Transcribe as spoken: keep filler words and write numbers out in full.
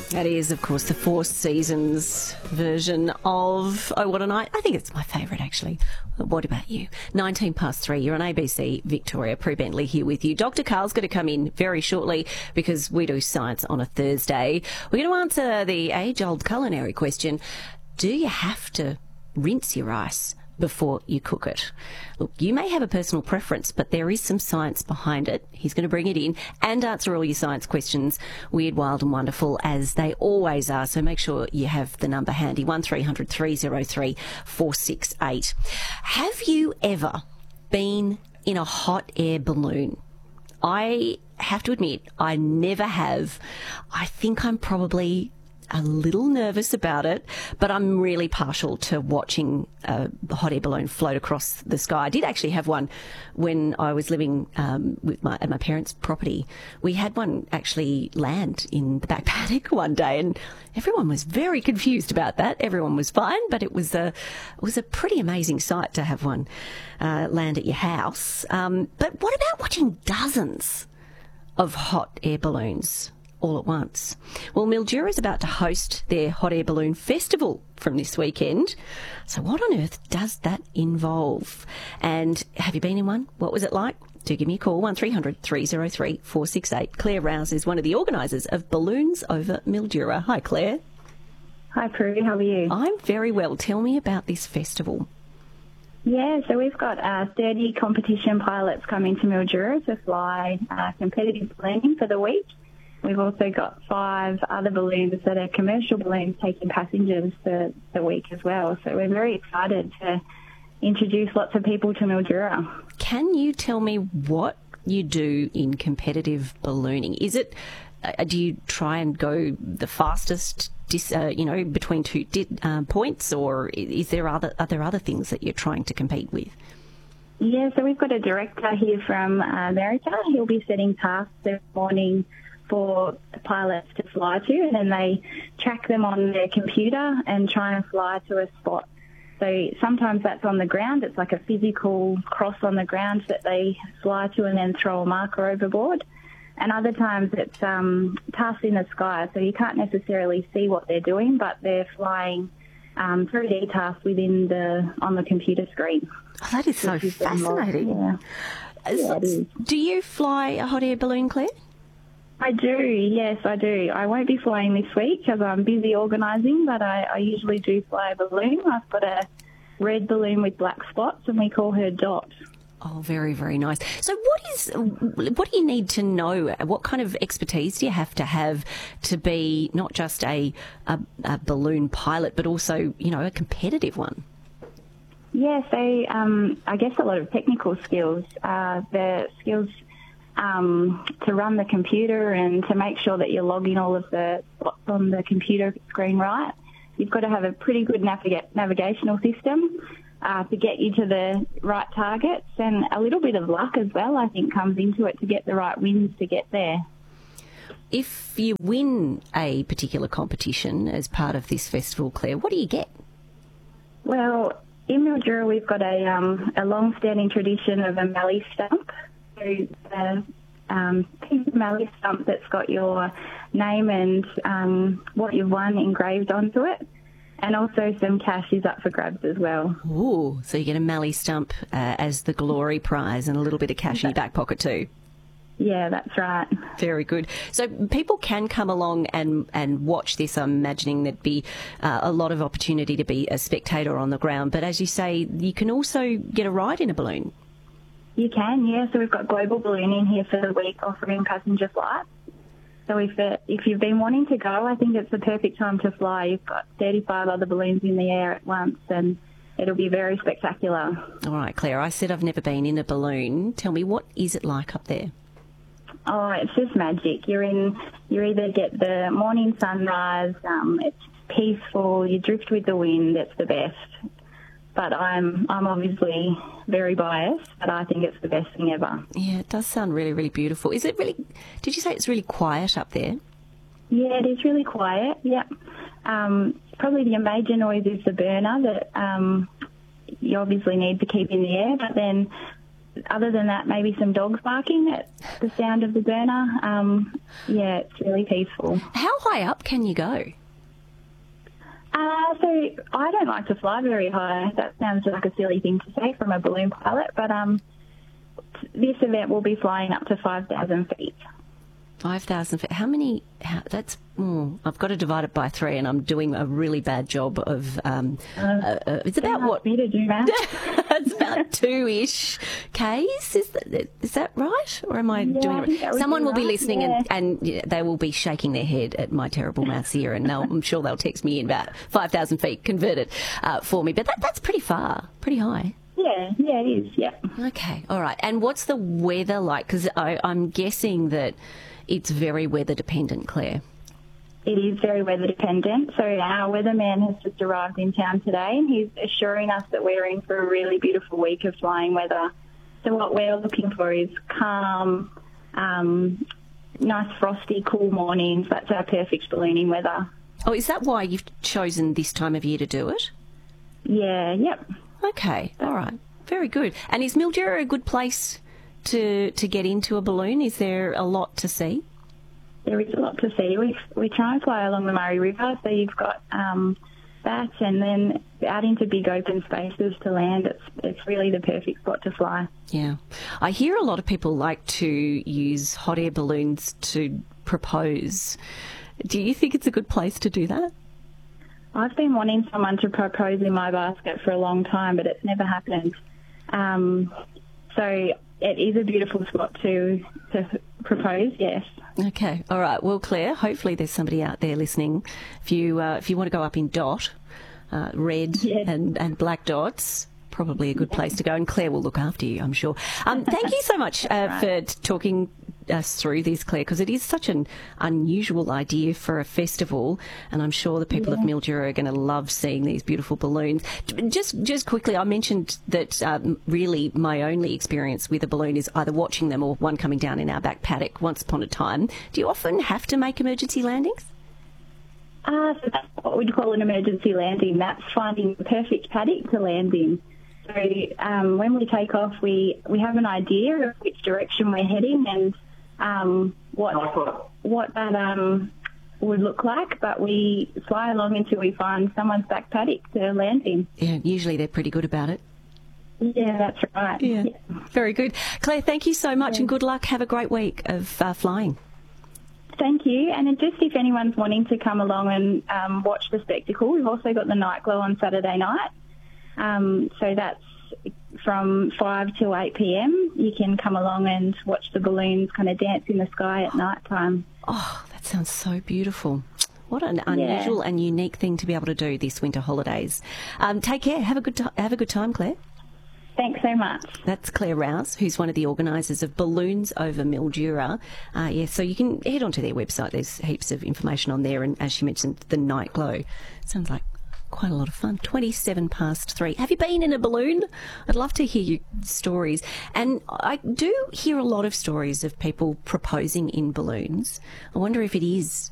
That is, of course, the Four Seasons version of Oh, What a Night. I think it's my favourite, actually. What about you? nineteen past three, you're on A B C Victoria. Prue Bentley here with you. Doctor Carl's going to come in very shortly because we do science on a Thursday. We're going to answer the age-old culinary question, do you have to rinse your rice before you cook it? Look, you may have a personal preference, but there is some science behind it. He's going to bring it in and answer all your science questions, weird, wild and wonderful, as they always are. So make sure you have the number handy, one three hundred three oh three four six eight. Have you ever been in a hot air balloon? I have to admit, I never have. I think I'm probably a little nervous about it, but I'm really partial to watching a hot air balloon float across the sky. I did actually have one when I was living um, with my, at my parents' property. We had one actually land in the back paddock one day, and everyone was very confused about that. Everyone was fine, but it was a it was a pretty amazing sight to have one uh, land at your house. Um, but what about watching dozens of hot air balloons all at once? Well, Mildura is about to host their hot air balloon festival from this weekend. So what on earth does that involve? And have you been in one? What was it like? Do give me a call, one three hundred three oh three four six eight. Claire Rouse is one of the organisers of Balloons Over Mildura. Hi, Claire. Hi, Prue. How are you? I'm very well. Tell me about this festival. Yeah, so we've got uh, thirty competition pilots coming to Mildura to fly uh, competitive ballooning for the week. We've also got five other balloons that are commercial balloons taking passengers for the week as well. So we're very excited to introduce lots of people to Mildura. Can you tell me what you do in competitive ballooning? Is it, uh, do you try and go the fastest, dis, uh, you know, between two di- uh, points, or is there other, are there other things that you're trying to compete with? Yeah, so we've got a director here from uh, America. He'll be setting tasks this morning for the pilots to fly to, and then they track them on their computer and try and fly to a spot. So sometimes that's on the ground. It's like a physical cross on the ground that they fly to and then throw a marker overboard. And other times it's um, tasks in the sky, so you can't necessarily see what they're doing, but they're flying um, three D tasks within the on the computer screen. Oh, that is so is fascinating. Yeah. Yeah, it is. Do you fly a hot air balloon, Claire? I do, yes, I do. I won't be flying this week because I'm busy organising, but I, I usually do fly a balloon. I've got a red balloon with black spots, and we call her Dot. Oh, very, very nice. So what is, what do you need to know? What kind of expertise do you have to have to be not just a, a, a balloon pilot, but also, you know, a competitive one? Yeah, so um, I guess a lot of technical skills. Uh, the skills Um, to run the computer and to make sure that you're logging all of the spots on the computer screen right. You've got to have a pretty good naviga- navigational system uh, to get you to the right targets, and a little bit of luck as well, I think, comes into it to get the right winds to get there. If you win a particular competition as part of this festival, Claire, what do you get? Well, in Mildura we've got a, um, a long-standing tradition of a mallee stump. So a um, piece of mallee stump that's got your name and um, what you've won engraved onto it, and also some cash is up for grabs as well. Ooh, so you get a mallee stump uh, as the glory prize and a little bit of cash in your back pocket too. Yeah, that's right. Very good. So people can come along and, and watch this. I'm imagining there'd be uh, a lot of opportunity to be a spectator on the ground. But as you say, you can also get a ride in a balloon. You can, yeah. So we've got Global Ballooning here for the week offering passenger flights. So if it, if you've been wanting to go, I think it's the perfect time to fly. You've got thirty-five other balloons in the air at once, and it'll be very spectacular. All right, Claire, I said I've never been in a balloon. Tell me, what is it like up there? Oh, it's just magic. You're in, you either get the morning sunrise, um, it's peaceful, you drift with the wind, it's the best. But I'm I'm obviously very biased, but I think it's the best thing ever. Yeah, it does sound really, really beautiful. Is it really, did you say it's really quiet up there? Yeah, it is really quiet, yeah. Um, probably the major noise is the burner that um, you obviously need to keep in the air, but then other than that, maybe some dogs barking at the sound of the burner. Um, yeah, it's really peaceful. How high up can you go? Uh, so I don't like to fly very high. That sounds like a silly thing to say from a balloon pilot, but um, this event will be flying up to five thousand feet. five thousand feet. How many? How, that's. Mm, I've got to divide it by three, and I'm doing a really bad job of. Um, uh, uh, it's about what? Me to do that. It's about two-ish k's. Is that is that right, or am I Yeah, doing I think it? that Right? would Someone be will be right, listening, yeah. and and yeah, they will be shaking their head at my terrible maths here, and they'll, I'm sure they'll text me in about five thousand feet converted uh, for me. But that that's pretty far, pretty high. Yeah, yeah, it is. Yeah. Okay, all right. And what's the weather like? Because I'm guessing that it's very weather dependent, Claire. It is very weather dependent. So our weatherman has just arrived in town today, and he's assuring us that we're in for a really beautiful week of flying weather. So what we're looking for is calm, um, nice frosty, cool mornings. That's our perfect ballooning weather. Oh, is that why you've chosen this time of year to do it? Yeah, yep. Okay, all right. Very good. And is Mildura a good place to to get into a balloon? Is there a lot to see? There is a lot to see. We we try and fly along the Murray River, so you've got um, that, and then out into big open spaces to land. It's it's really the perfect spot to fly. Yeah. I hear a lot of people like to use hot air balloons to propose. Do you think it's a good place to do that? I've been wanting someone to propose in my basket for a long time, but it's never happened. Um, so it is a beautiful spot to to propose, yes. Okay, all right. Well, Claire, hopefully there's somebody out there listening. If you uh, if you want to go up in dot, uh, red Yes. and, and black dots, probably a good place to go. And Claire will look after you, I'm sure. Um, thank you so much uh, right. for t- talking us through this, Claire, because it is such an unusual idea for a festival, and I'm sure the people of Mildura are going to love seeing these beautiful balloons. Just just quickly, I mentioned that um, really my only experience with a balloon is either watching them or one coming down in our back paddock once upon a time. Do you often have to make emergency landings? Uh, so that's what we'd call an emergency landing. That's finding the perfect paddock to land in. So um, when we take off, we, we have an idea of which direction we're heading and um, what what that um, would look like, but we fly along until we find someone's back paddock to land in. Yeah, usually they're pretty good about it. Yeah, that's right. Yeah, very good. Claire, thank you so much, and good luck. Have a great week of uh, flying. Thank you. And just if anyone's wanting to come along and um, watch the spectacle, we've also got the night glow on Saturday night. Um, so that's from five till eight p.m. You can come along and watch the balloons kind of dance in the sky at night time. Oh, that sounds so beautiful. What an unusual and unique thing to be able to do this winter holidays. Um, take care. Have a good t- have a good time, Claire. Thanks so much. That's Claire Rouse, who's one of the organisers of Balloons Over Mildura. Uh, yeah, so you can head onto their website. There's heaps of information on there, and as she mentioned, the night glow. Sounds like quite a lot of fun. twenty-seven past three. Have you been in a balloon? I'd love to hear your stories. And I do hear a lot of stories of people proposing in balloons. I wonder if it is